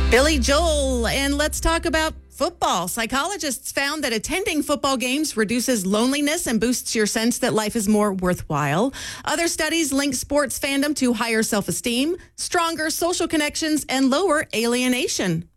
Billy Joel, and let's talk about football. Psychologists found that attending football games reduces loneliness and boosts your sense that life is more worthwhile. Other studies link sports fandom to higher self-esteem, stronger social connections, and lower alienation.